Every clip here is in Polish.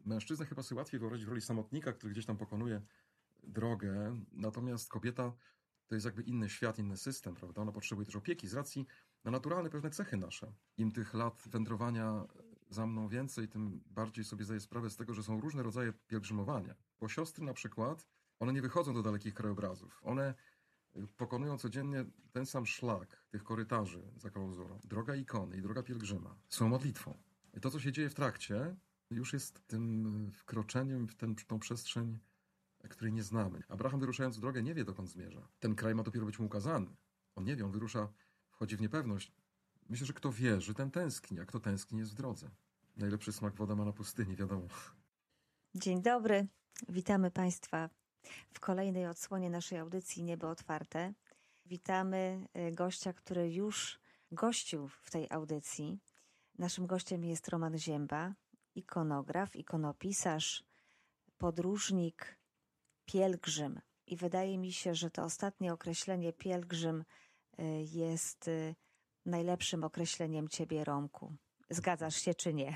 Mężczyznę chyba sobie łatwiej wyobrazić w roli samotnika, który gdzieś tam pokonuje drogę, natomiast kobieta to jest jakby inny świat, inny system, prawda? Ona potrzebuje też opieki z racji na naturalne pewne cechy nasze. Im tych lat wędrowania za mną więcej, tym bardziej sobie zdaję sprawę z tego, że są różne rodzaje pielgrzymowania. Bo siostry na przykład, one nie wychodzą do dalekich krajobrazów. One pokonują codziennie ten sam szlak tych korytarzy za klauzurą. Droga ikony i droga pielgrzyma są modlitwą. I to, co się dzieje w trakcie, już jest tym wkroczeniem w tą przestrzeń, której nie znamy. Abraham, wyruszając w drogę, nie wie, dokąd zmierza. Ten kraj ma dopiero być mu ukazany. On nie wie, on wyrusza, wchodzi w niepewność. Myślę, że kto wierzy, ten tęskni, a kto tęskni, jest w drodze. Najlepszy smak woda ma na pustyni, wiadomo. Dzień dobry, witamy Państwa w kolejnej odsłonie naszej audycji Niebo Otwarte. Witamy gościa, który już gościł w tej audycji. Naszym gościem jest Roman Zięba, ikonograf, ikonopisarz, podróżnik, pielgrzym. I wydaje mi się, że to ostatnie określenie pielgrzym jest najlepszym określeniem Ciebie, Romku. Zgadzasz się czy nie?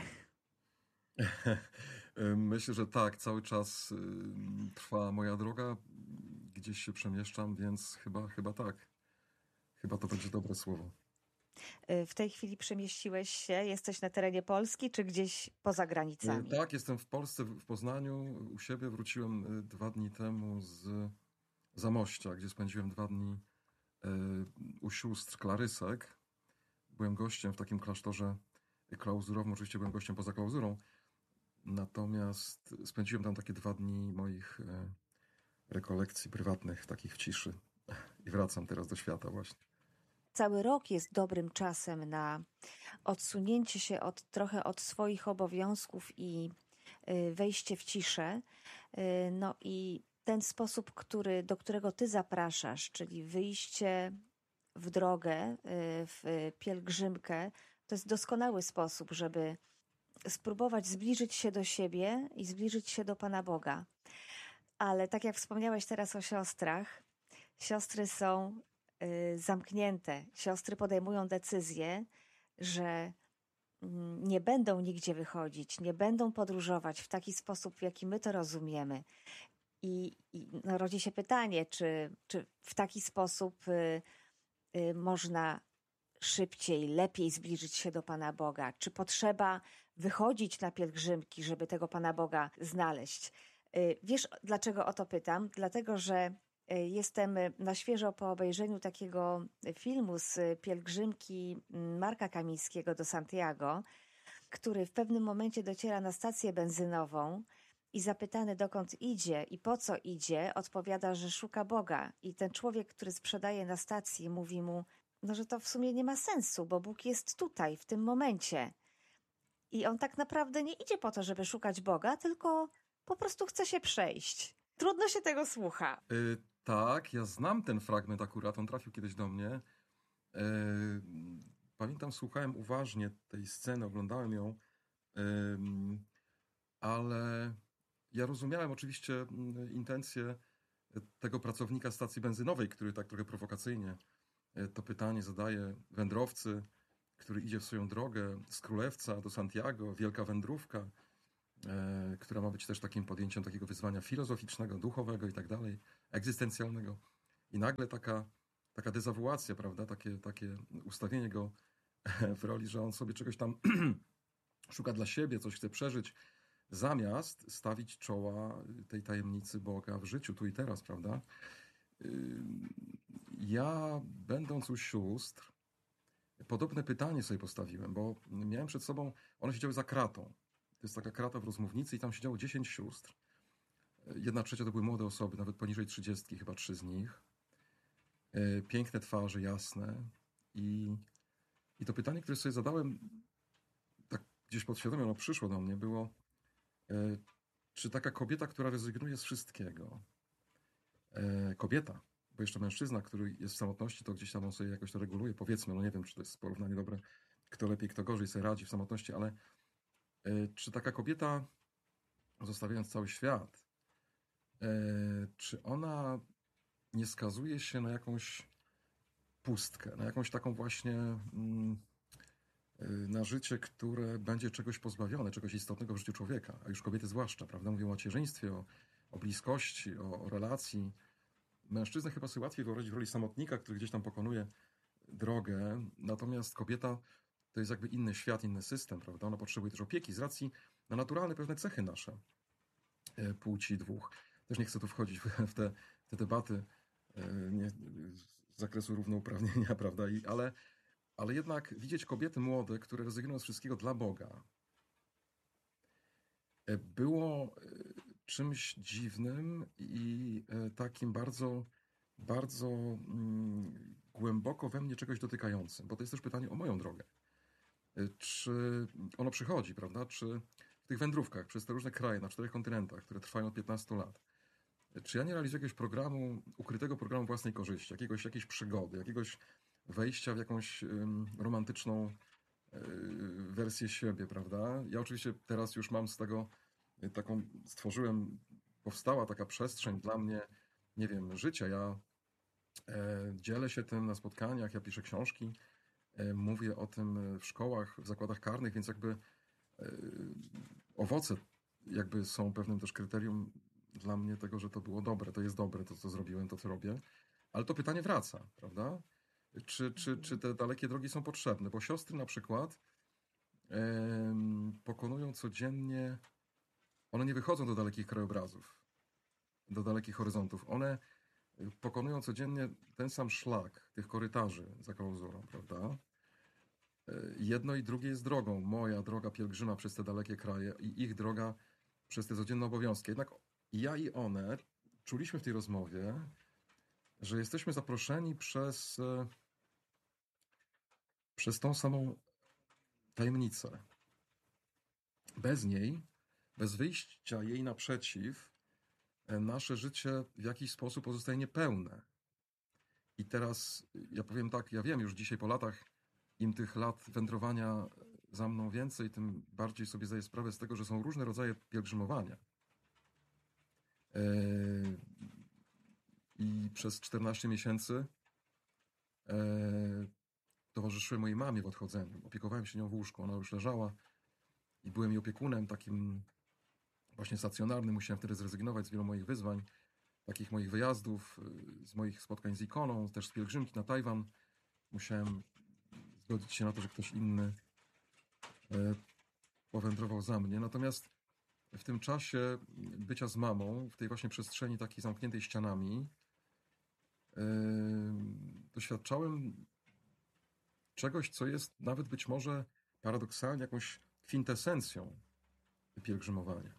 Myślę, że tak, cały czas trwa moja droga, gdzieś się przemieszczam, więc chyba tak. Chyba to będzie dobre słowo. W tej chwili przemieściłeś się? Jesteś na terenie Polski, czy gdzieś poza granicami? Tak, jestem w Polsce, w Poznaniu. U siebie wróciłem 2 dni temu z Zamościa, gdzie spędziłem 2 dni u sióstr Klarysek. Byłem gościem w takim klasztorze klauzurowym, oczywiście byłem gościem poza klauzurą. Natomiast spędziłem tam takie 2 dni moich rekolekcji prywatnych, takich w ciszy. I wracam teraz do świata właśnie. Cały rok jest dobrym czasem na odsunięcie się trochę od swoich obowiązków i wejście w ciszę. No i ten sposób, do którego Ty zapraszasz, czyli wyjście w drogę, w pielgrzymkę, to jest doskonały sposób, żeby spróbować zbliżyć się do siebie i zbliżyć się do Pana Boga. Ale tak jak wspomniałeś teraz o siostrach, siostry są zamknięte. Siostry podejmują decyzję, że nie będą nigdzie wychodzić, nie będą podróżować w taki sposób, w jaki my to rozumiemy. I rodzi się pytanie, czy w taki sposób można szybciej, lepiej zbliżyć się do Pana Boga? Czy potrzeba wychodzić na pielgrzymki, żeby tego Pana Boga znaleźć? Wiesz, dlaczego o to pytam? Dlatego, że jestem na świeżo po obejrzeniu takiego filmu z pielgrzymki Marka Kamińskiego do Santiago, który w pewnym momencie dociera na stację benzynową i zapytany, dokąd idzie i po co idzie, odpowiada, że szuka Boga. I ten człowiek, który sprzedaje na stacji, mówi mu, że to w sumie nie ma sensu, bo Bóg jest tutaj, w tym momencie. I on tak naprawdę nie idzie po to, żeby szukać Boga, tylko po prostu chce się przejść. Trudno się tego słucha. Tak, ja znam ten fragment akurat, on trafił kiedyś do mnie. Pamiętam, słuchałem uważnie tej sceny, oglądałem ją, ale ja rozumiałem oczywiście intencje tego pracownika stacji benzynowej, który tak trochę prowokacyjnie to pytanie zadaje wędrowcy, który idzie w swoją drogę z Królewca do Santiago, wielka wędrówka, która ma być też takim podjęciem takiego wyzwania filozoficznego, duchowego i tak dalej, egzystencjalnego. I nagle taka dezawuacja, prawda, takie ustawienie go w roli, że on sobie czegoś tam szuka dla siebie, coś chce przeżyć, zamiast stawić czoła tej tajemnicy Boga w życiu, tu i teraz, prawda? Ja, będąc u sióstr, podobne pytanie sobie postawiłem, bo miałem przed sobą, one siedziały za kratą. To jest taka krata w rozmównicy i tam siedziało 10 sióstr. 1/3 to były młode osoby, nawet poniżej 30, chyba 3 z nich. Piękne twarze, jasne. I to pytanie, które sobie zadałem, tak gdzieś podświadomie ono przyszło do mnie, było, czy taka kobieta, która rezygnuje z wszystkiego, kobieta, bo jeszcze mężczyzna, który jest w samotności, to gdzieś tam on sobie jakoś to reguluje, powiedzmy, no nie wiem, czy to jest porównanie dobre, kto lepiej, kto gorzej sobie radzi w samotności, ale czy taka kobieta, zostawiając cały świat, czy ona nie skazuje się na jakąś pustkę, na jakąś taką właśnie na życie, które będzie czegoś pozbawione, czegoś istotnego w życiu człowieka, a już kobiety zwłaszcza, prawda? Mówią o macierzyństwie, o bliskości, o relacji. Mężczyznę chyba sobie łatwiej wyobrazić w roli samotnika, który gdzieś tam pokonuje drogę, natomiast kobieta to jest jakby inny świat, inny system, prawda? Ona potrzebuje też opieki z racji na naturalne pewne cechy nasze płci dwóch. Też nie chcę tu wchodzić w te debaty z zakresu równouprawnienia, prawda? Ale jednak widzieć kobiety młode, które rezygnują z wszystkiego dla Boga, było czymś dziwnym i takim bardzo, bardzo głęboko we mnie czegoś dotykającym, bo to jest też pytanie o moją drogę. Czy ono przychodzi, prawda? Czy w tych wędrówkach przez te różne kraje na 4 kontynentach, które trwają od 15 lat, czy ja nie realizuję jakiegoś programu, ukrytego programu własnej korzyści, jakiejś przygody, jakiegoś wejścia w jakąś romantyczną wersję siebie, prawda? Ja oczywiście teraz już mam z tego powstała taka przestrzeń dla mnie, nie wiem, życia. Ja dzielę się tym na spotkaniach, ja piszę książki, mówię o tym w szkołach, w zakładach karnych, więc jakby owoce jakby są pewnym też kryterium dla mnie tego, że to było dobre, to jest dobre, to co zrobiłem, to co robię. Ale to pytanie wraca, prawda? Czy te dalekie drogi są potrzebne? Bo siostry na przykład pokonują codziennie, one nie wychodzą do dalekich krajobrazów, do dalekich horyzontów. One pokonują codziennie ten sam szlak tych korytarzy za klauzurą, prawda? Jedno i drugie jest drogą. Moja droga pielgrzyma przez te dalekie kraje i ich droga przez te codzienne obowiązki. Jednak ja i one czuliśmy w tej rozmowie, że jesteśmy zaproszeni przez tą samą tajemnicę. Bez niej, bez wyjścia jej naprzeciw, nasze życie w jakiś sposób pozostaje niepełne. I teraz ja powiem tak, ja wiem już dzisiaj po latach, im tych lat wędrowania za mną więcej, tym bardziej sobie zdaję sprawę z tego, że są różne rodzaje pielgrzymowania. I przez 14 miesięcy towarzyszyłem mojej mamie w odchodzeniu. Opiekowałem się nią w łóżku, ona już leżała i byłem jej opiekunem takim właśnie stacjonarnym. Musiałem wtedy zrezygnować z wielu moich wyzwań, takich moich wyjazdów, z moich spotkań z ikoną, też z pielgrzymki na Tajwan. Musiałem zgodzić się na to, że ktoś inny powędrował za mnie. Natomiast w tym czasie bycia z mamą, w tej właśnie przestrzeni takiej zamkniętej ścianami, doświadczałem czegoś, co jest nawet być może paradoksalnie jakąś kwintesencją pielgrzymowania.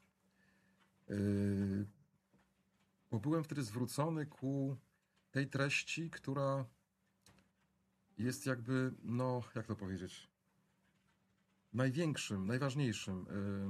Bo byłem wtedy zwrócony ku tej treści, która jest jakby, no, jak to powiedzieć, największym, najważniejszym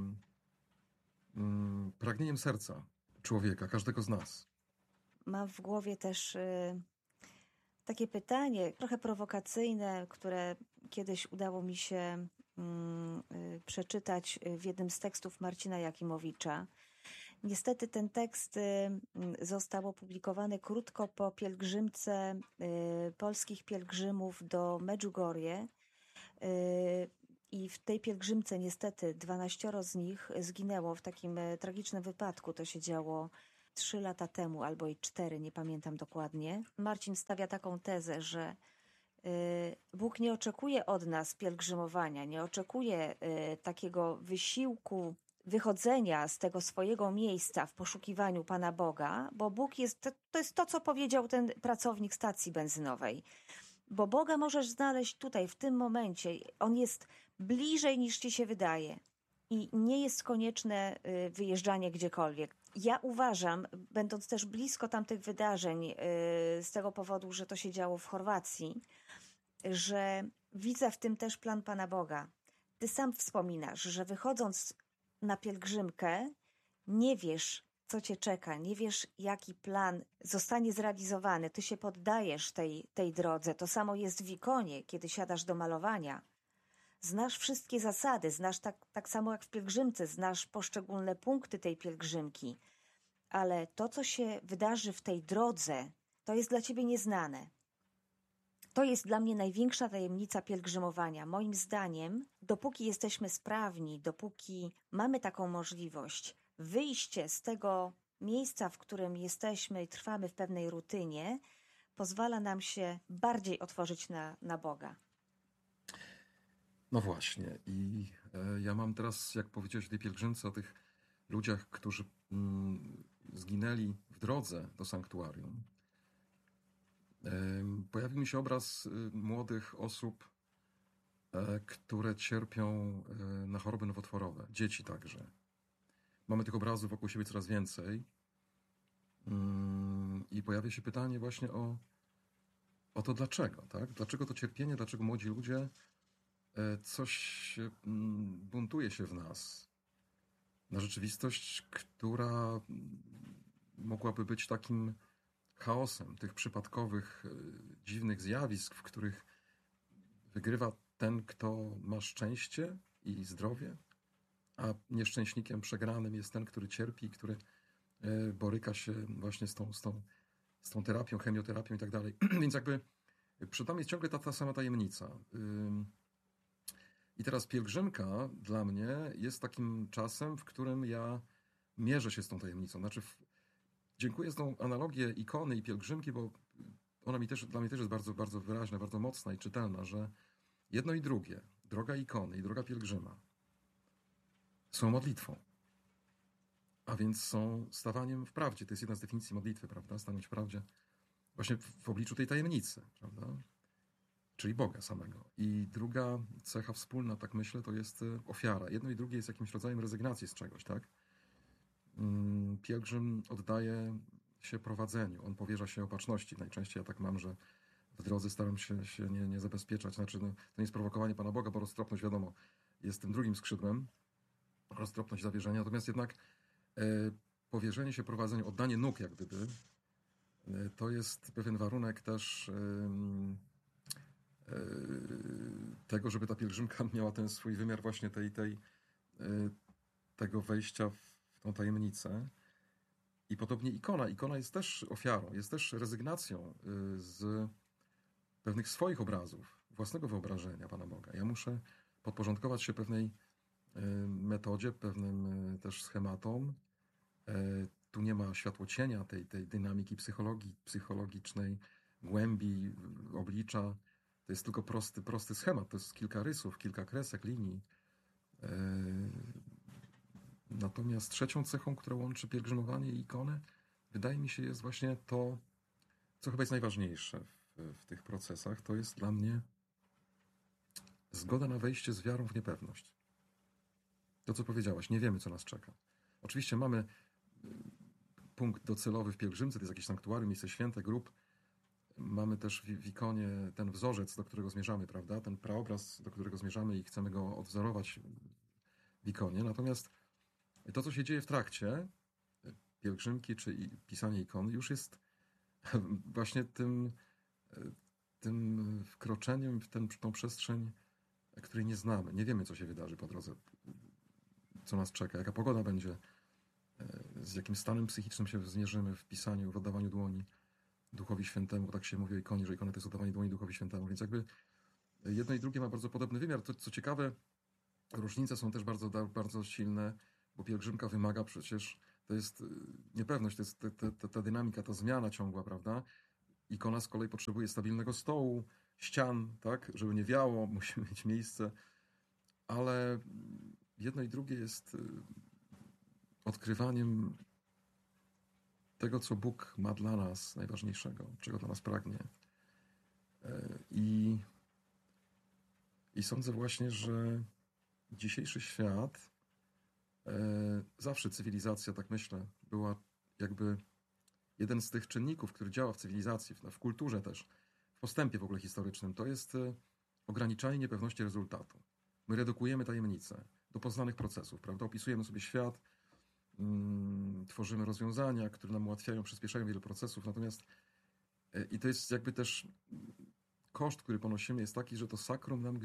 pragnieniem serca człowieka, każdego z nas. Mam w głowie też takie pytanie, trochę prowokacyjne, które kiedyś udało mi się przeczytać w jednym z tekstów Marcina Jakimowicza. Niestety ten tekst został opublikowany krótko po pielgrzymce polskich pielgrzymów do Medjugorje. I w tej pielgrzymce niestety 12 z nich zginęło w takim tragicznym wypadku. To się działo 3 lata temu albo i 4, nie pamiętam dokładnie. Marcin stawia taką tezę, że Bóg nie oczekuje od nas pielgrzymowania, nie oczekuje takiego wysiłku wychodzenia z tego swojego miejsca w poszukiwaniu Pana Boga, bo Bóg to jest to, co powiedział ten pracownik stacji benzynowej. Bo Boga możesz znaleźć tutaj, w tym momencie. On jest bliżej niż ci się wydaje. I nie jest konieczne wyjeżdżanie gdziekolwiek. Ja uważam, będąc też blisko tamtych wydarzeń, z tego powodu, że to się działo w Chorwacji, że widzę w tym też plan Pana Boga. Ty sam wspominasz, że wychodząc na pielgrzymkę, nie wiesz, co cię czeka, nie wiesz, jaki plan zostanie zrealizowany. Ty się poddajesz tej drodze. To samo jest w ikonie, kiedy siadasz do malowania. Znasz wszystkie zasady, znasz tak samo jak w pielgrzymce, znasz poszczególne punkty tej pielgrzymki. Ale to, co się wydarzy w tej drodze, to jest dla ciebie nieznane. To jest dla mnie największa tajemnica pielgrzymowania. Moim zdaniem, dopóki jesteśmy sprawni, dopóki mamy taką możliwość, wyjście z tego miejsca, w którym jesteśmy i trwamy w pewnej rutynie, pozwala nam się bardziej otworzyć na Boga. No właśnie. I ja mam teraz, jak powiedziałeś o tej pielgrzymce, o tych ludziach, którzy zginęli w drodze do sanktuarium. Pojawił mi się obraz młodych osób, które cierpią na choroby nowotworowe. Dzieci także. Mamy tych obrazów wokół siebie coraz więcej. I pojawia się pytanie właśnie o to dlaczego, tak? Dlaczego to cierpienie, dlaczego młodzi ludzie coś buntuje się w nas na rzeczywistość, która mogłaby być takim chaosem tych przypadkowych, dziwnych zjawisk, w których wygrywa ten, kto ma szczęście i zdrowie, a nieszczęśnikiem przegranym jest ten, który cierpi, który boryka się właśnie z tą terapią, chemioterapią i tak dalej. Więc jakby przed nami jest ciągle ta sama tajemnica. I teraz pielgrzymka dla mnie jest takim czasem, w którym ja mierzę się z tą tajemnicą. Znaczy, dziękuję za tą analogię ikony i pielgrzymki, bo ona dla mnie też jest bardzo, bardzo wyraźna, bardzo mocna i czytelna, że jedno i drugie, droga ikony i droga pielgrzyma, są modlitwą. A więc są stawaniem w prawdzie. To jest jedna z definicji modlitwy, prawda? Stanąć w prawdzie właśnie w obliczu tej tajemnicy, prawda? Czyli Boga samego. I druga cecha wspólna, tak myślę, to jest ofiara. Jedno i drugie jest jakimś rodzajem rezygnacji z czegoś, tak? Pielgrzym oddaje się prowadzeniu, on powierza się opatrzności. Najczęściej ja tak mam, że w drodze staram się nie zabezpieczać. Znaczy, no, to nie jest prowokowanie Pana Boga, bo roztropność, wiadomo, jest tym drugim skrzydłem, roztropność zawierzenia. Natomiast jednak powierzenie się prowadzeniu, oddanie nóg jak gdyby, to jest pewien warunek też tego, żeby ta pielgrzymka miała ten swój wymiar właśnie tego wejścia w tą tajemnicę. I podobnie ikona. Ikona jest też ofiarą, jest też rezygnacją z pewnych swoich obrazów, własnego wyobrażenia Pana Boga. Ja muszę podporządkować się pewnej metodzie, pewnym też schematom. Tu nie ma światłocienia tej dynamiki psychologicznej, głębi oblicza. To jest tylko prosty schemat. To jest kilka rysów, kilka kresek, linii. Natomiast trzecią cechą, która łączy pielgrzymowanie i ikonę, wydaje mi się, jest właśnie to, co chyba jest najważniejsze w tych procesach. To jest dla mnie zgoda na wejście z wiarą w niepewność. To, co powiedziałaś, nie wiemy, co nas czeka. Oczywiście mamy punkt docelowy w pielgrzymce, to jest jakieś sanktuarium, miejsce święte, grób. Mamy też w ikonie ten wzorzec, do którego zmierzamy, prawda? Ten praobraz, do którego zmierzamy i chcemy go odwzorować w ikonie. Natomiast to, co się dzieje w trakcie pielgrzymki czy pisania ikony, już jest właśnie tym wkroczeniem w tą przestrzeń, której nie znamy. Nie wiemy, co się wydarzy po drodze, co nas czeka, jaka pogoda będzie, z jakim stanem psychicznym się zmierzymy w pisaniu, w oddawaniu dłoni Duchowi Świętemu. Tak się mówi o ikonie, że ikona to jest oddawanie dłoni Duchowi Świętemu. Więc jakby jedno i drugie ma bardzo podobny wymiar. To, co ciekawe, różnice są też bardzo, bardzo silne, bo pielgrzymka wymaga przecież, to jest niepewność, to jest ta dynamika, ta zmiana ciągła, prawda? Ikona z kolei potrzebuje stabilnego stołu, ścian, tak, żeby nie wiało, musi mieć miejsce, ale jedno i drugie jest odkrywaniem tego, co Bóg ma dla nas najważniejszego, czego dla nas pragnie. I sądzę właśnie, że dzisiejszy świat, zawsze cywilizacja, tak myślę, była jakby jeden z tych czynników, który działa w cywilizacji, w kulturze też, w postępie w ogóle historycznym, to jest ograniczanie niepewności rezultatu. My redukujemy tajemnice do poznanych procesów, prawda? Opisujemy sobie świat, tworzymy rozwiązania, które nam ułatwiają, przyspieszają wiele procesów, natomiast i to jest jakby też koszt, który ponosimy, jest taki, że to sakrum nam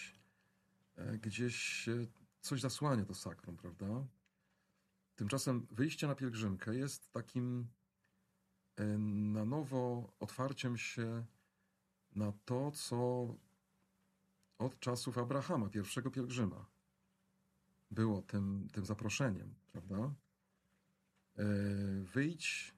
gdzieś coś zasłania, to sakrum, prawda? Tymczasem wyjście na pielgrzymkę jest takim na nowo otwarciem się na to, co od czasów Abrahama, pierwszego pielgrzyma, było tym zaproszeniem, prawda? Wyjdź,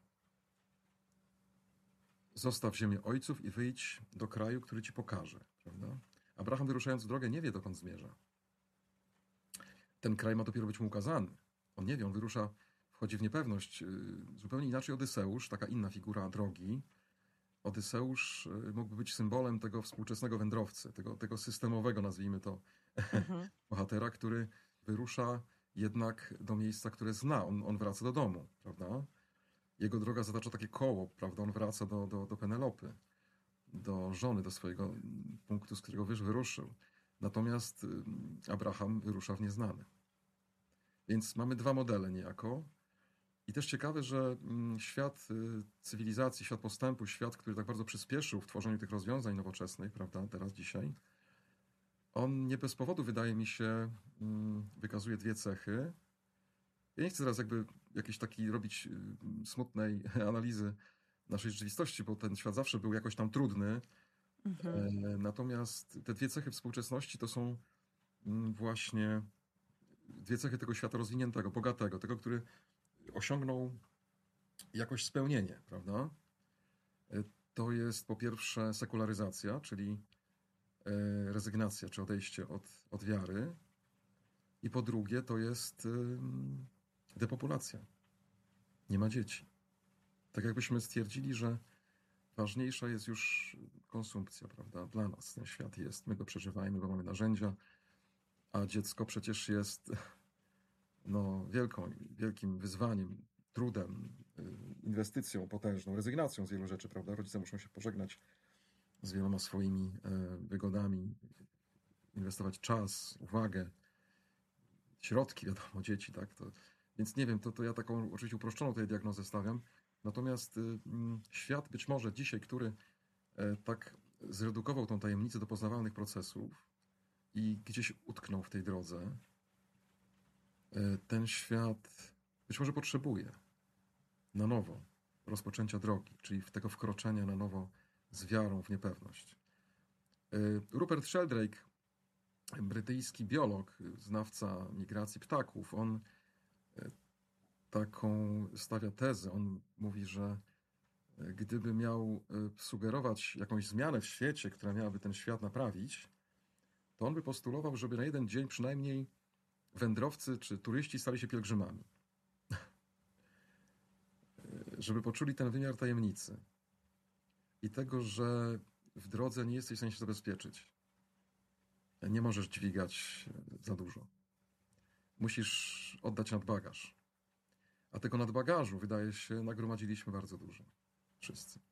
zostaw ziemię ojców i wyjdź do kraju, który ci pokaże, prawda? Abraham, wyruszając w drogę, nie wie, dokąd zmierza. Ten kraj ma dopiero być mu ukazany. On nie wie, on wyrusza, wchodzi w niepewność. Zupełnie inaczej Odyseusz, taka inna figura drogi. Odyseusz mógłby być symbolem tego współczesnego wędrowcy, tego systemowego, nazwijmy to, Mhm. bohatera, który wyrusza jednak do miejsca, które zna. On wraca do domu, prawda? Jego droga zatacza takie koło, prawda? On wraca do Penelopy, do żony, do swojego punktu, z którego wyruszył. Natomiast Abraham wyrusza w nieznane. Więc mamy dwa modele niejako. I też ciekawe, że świat cywilizacji, świat postępu, świat, który tak bardzo przyspieszył w tworzeniu tych rozwiązań nowoczesnych, prawda, teraz, dzisiaj, on nie bez powodu, wydaje mi się, wykazuje dwie cechy. Ja nie chcę teraz jakby jakiejś takiej robić smutnej analizy naszej rzeczywistości, bo ten świat zawsze był jakoś tam trudny. Natomiast te dwie cechy współczesności to są właśnie dwie cechy tego świata rozwiniętego, bogatego, tego, który osiągnął jakoś spełnienie, prawda? To jest po pierwsze sekularyzacja, czyli rezygnacja czy odejście od wiary. I po drugie to jest depopulacja. Nie ma dzieci. Tak jakbyśmy stwierdzili, że ważniejsza jest już konsumpcja, prawda? Dla nas ten świat jest, my go przeżywajmy, bo mamy narzędzia, a dziecko przecież jest wielkim wyzwaniem, trudem, inwestycją potężną, rezygnacją z wielu rzeczy, prawda? Rodzice muszą się pożegnać z wieloma swoimi wygodami, inwestować czas, uwagę, środki, wiadomo, dzieci, tak? Więc nie wiem, to ja taką oczywiście uproszczoną tutaj diagnozę stawiam. Natomiast świat być może dzisiaj, który tak zredukował tą tajemnicę do poznawalnych procesów i gdzieś utknął w tej drodze, ten świat być może potrzebuje na nowo rozpoczęcia drogi, czyli tego wkroczenia na nowo z wiarą w niepewność. Rupert Sheldrake, brytyjski biolog, znawca migracji ptaków, on taką stawia tezę. On mówi, że gdyby miał sugerować jakąś zmianę w świecie, która miałaby ten świat naprawić, to on by postulował, żeby na jeden dzień przynajmniej wędrowcy czy turyści stali się pielgrzymami. Żeby poczuli ten wymiar tajemnicy i tego, że w drodze nie jesteś w stanie się zabezpieczyć. Nie możesz dźwigać za dużo. Musisz oddać nadbagaż. A tego nadbagażu, wydaje się, nagromadziliśmy bardzo dużo. Wszyscy.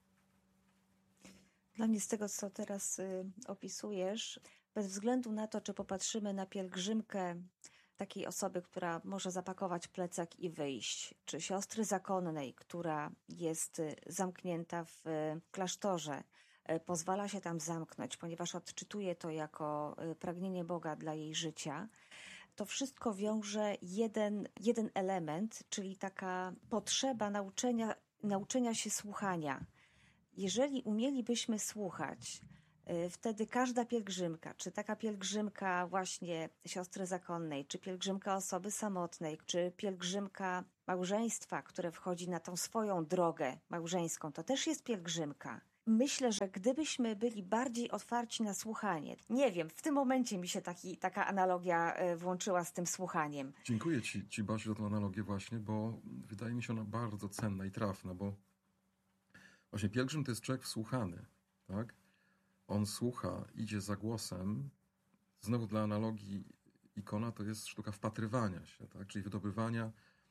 Dla mnie z tego, co teraz opisujesz, bez względu na to, czy popatrzymy na pielgrzymkę takiej osoby, która może zapakować plecak i wyjść, czy siostry zakonnej, która jest zamknięta w klasztorze, pozwala się tam zamknąć, ponieważ odczytuje to jako pragnienie Boga dla jej życia, to wszystko wiąże jeden element, czyli taka potrzeba nauczenia się słuchania. Jeżeli umielibyśmy słuchać, wtedy każda pielgrzymka, czy taka pielgrzymka właśnie siostry zakonnej, czy pielgrzymka osoby samotnej, czy pielgrzymka małżeństwa, które wchodzi na tą swoją drogę małżeńską, to też jest pielgrzymka. Myślę, że gdybyśmy byli bardziej otwarci na słuchanie, nie wiem, w tym momencie mi się taka analogia włączyła z tym słuchaniem. Dziękuję Ci, Basiu, za tą analogię właśnie, bo wydaje mi się ona bardzo cenna i trafna, bo właśnie pielgrzym to jest człowiek wsłuchany, tak? On słucha, idzie za głosem. Znowu dla analogii ikona to jest sztuka wpatrywania się, tak? Czyli wydobywania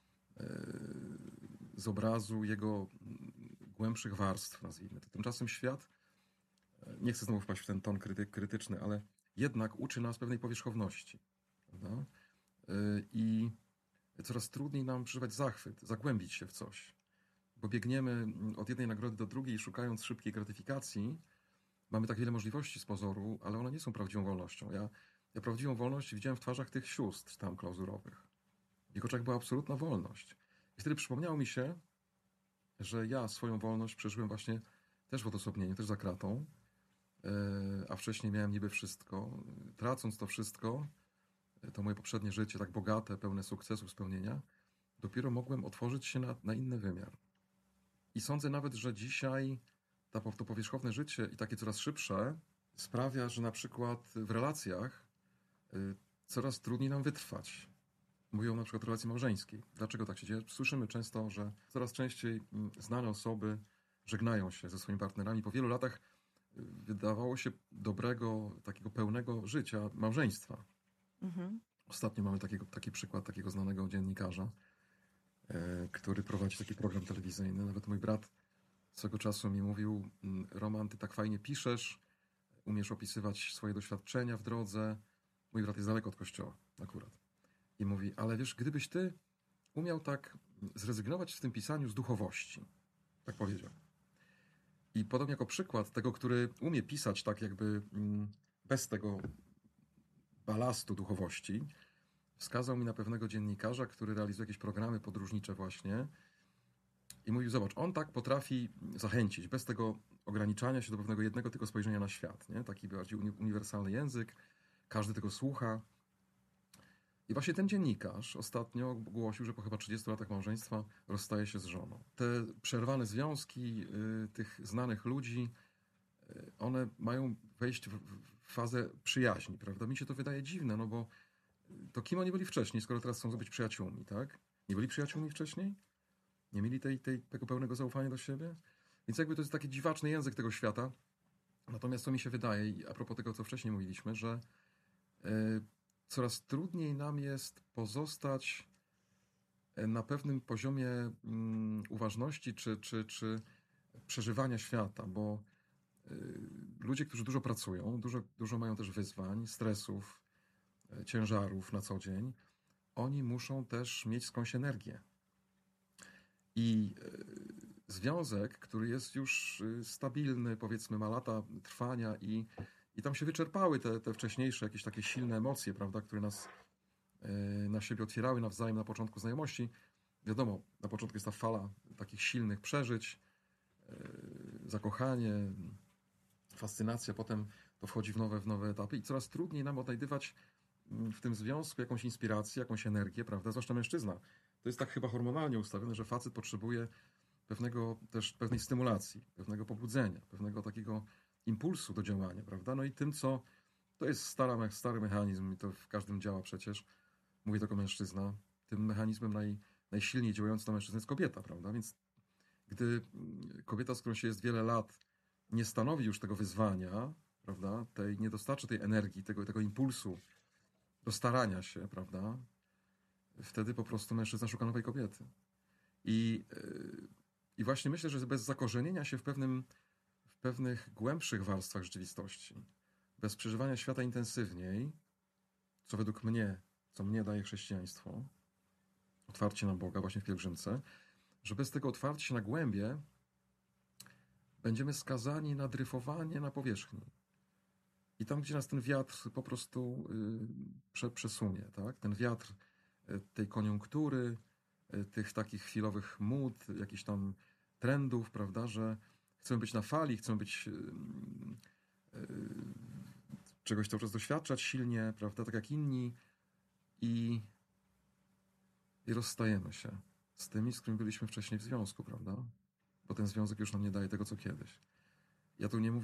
z obrazu jego głębszych warstw, nazwijmy to. Tymczasem świat, nie chcę znowu wpaść w ten ton krytyczny, ale jednak uczy nas pewnej powierzchowności, prawda? I coraz trudniej nam przeżywać zachwyt, zagłębić się w coś, bo biegniemy od jednej nagrody do drugiej, szukając szybkiej gratyfikacji. Mamy tak wiele możliwości z pozoru, ale one nie są prawdziwą wolnością. Ja prawdziwą wolność widziałem w twarzach tych sióstr tam klauzurowych. W ich oczach była absolutna wolność. I wtedy przypomniało mi się, że ja swoją wolność przeżyłem właśnie też w odosobnieniu, też za kratą. a wcześniej miałem niby wszystko. Tracąc to wszystko, to moje poprzednie życie, tak bogate, pełne sukcesów, spełnienia, dopiero mogłem otworzyć się na inny wymiar. I sądzę nawet, że dzisiaj to powierzchowne życie i takie coraz szybsze sprawia, że na przykład w relacjach coraz trudniej nam wytrwać. Mówią na przykład o relacji małżeńskiej. Dlaczego tak się dzieje? Słyszymy często, że coraz częściej znane osoby żegnają się ze swoimi partnerami. Po wielu latach wydawało się dobrego, takiego pełnego życia małżeństwa. Mhm. Ostatnio mamy taki przykład takiego znanego dziennikarza, który prowadzi taki program telewizyjny. Nawet mój brat swego czasu mi mówił: Roman, ty tak fajnie piszesz, umiesz opisywać swoje doświadczenia w drodze. Mój brat jest daleko od kościoła akurat. I mówi: ale wiesz, gdybyś ty umiał tak zrezygnować w tym pisaniu z duchowości. Tak powiedział. I podał jako przykład tego, który umie pisać tak jakby bez tego balastu duchowości, wskazał mi na pewnego dziennikarza, który realizuje jakieś programy podróżnicze właśnie i mówił: zobacz, on tak potrafi zachęcić, bez tego ograniczania się do pewnego jednego tylko spojrzenia na świat, nie? Taki bardziej uniwersalny język, każdy tego słucha. I właśnie ten dziennikarz ostatnio głosił, że po chyba 30 latach małżeństwa rozstaje się z żoną. Te przerwane związki tych znanych ludzi, one mają wejść w fazę przyjaźni, prawda? Mi się to wydaje dziwne, no bo to kim oni byli wcześniej, skoro teraz chcą być przyjaciółmi, tak? Nie byli przyjaciółmi wcześniej? Nie mieli tego pełnego zaufania do siebie? Więc jakby to jest taki dziwaczny język tego świata. Natomiast co mi się wydaje, i a propos tego, co wcześniej mówiliśmy, że coraz trudniej nam jest pozostać na pewnym poziomie uważności czy przeżywania świata, bo ludzie, którzy dużo pracują, dużo mają też wyzwań, stresów, ciężarów na co dzień, oni muszą też mieć skądś energię. I związek, który jest już stabilny, powiedzmy, ma lata trwania i tam się wyczerpały te wcześniejsze jakieś takie silne emocje, prawda, które nas na siebie otwierały nawzajem na początku znajomości. Wiadomo, na początku jest ta fala takich silnych przeżyć, zakochanie, fascynacja, potem to wchodzi w nowe etapy i coraz trudniej nam odnajdywać w tym związku jakąś inspirację, jakąś energię, prawda, zwłaszcza mężczyzna. To jest tak chyba hormonalnie ustawione, że facet potrzebuje pewnej stymulacji, pewnego pobudzenia, pewnego takiego impulsu do działania, prawda? No i tym, co to jest stary mechanizm i to w każdym działa przecież, mówię tylko mężczyzna, tym mechanizmem najsilniej działającym na mężczyznę jest kobieta, prawda? Więc gdy kobieta, z którą się jest wiele lat, nie stanowi już tego wyzwania, prawda? Nie dostarczy tej energii, tego impulsu do starania się, prawda? Wtedy po prostu mężczyzna szuka nowej kobiety. I właśnie myślę, że bez zakorzenienia się w pewnych głębszych warstwach rzeczywistości, bez przeżywania świata intensywniej, co mnie daje chrześcijaństwo, otwarcie na Boga właśnie w pielgrzymce, że bez tego otwarcia się na głębie będziemy skazani na dryfowanie na powierzchni. I tam, gdzie nas ten wiatr po prostu przesunie, tak? Ten wiatr tej koniunktury, tych takich chwilowych mód, jakichś tam trendów, prawda, że chcemy być na fali, chcemy być czegoś cały czas doświadczać silnie, prawda, tak jak inni i rozstajemy się z tymi, z którymi byliśmy wcześniej w związku, prawda, bo ten związek już nam nie daje tego, co kiedyś. Ja tu nie mówię